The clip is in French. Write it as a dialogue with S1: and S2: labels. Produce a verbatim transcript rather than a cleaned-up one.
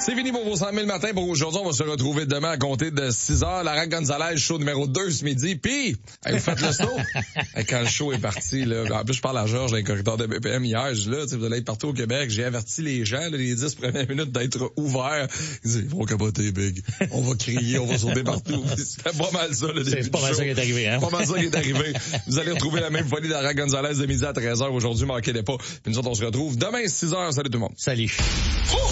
S1: C'est fini pour vos cent mille matins pour aujourd'hui. On va se retrouver demain à compter de six heures. Lara Gonzalez, show numéro deux ce midi. Puis, hey, vous faites le saut. Hey, quand le show est parti, là, en plus, je parle à Georges dans les corridors de B P M hier. Je, là, vous allez être partout au Québec. J'ai averti les gens, là, les dix premières minutes d'être ouverts. Ils disent, ils vont capoter, Big. On va crier, on va sauter partout. C'est pas mal ça, le début
S2: C'est pas
S1: du
S2: mal
S1: show.
S2: ça qui est arrivé, hein?
S1: Pas mal ça qui est arrivé. Vous allez retrouver la même folie d'Lara Gonzalez de midi à treize heures aujourd'hui. Manquez-les pas. Puis nous autres, on se retrouve demain six heures. Salut tout le monde.
S2: Salut.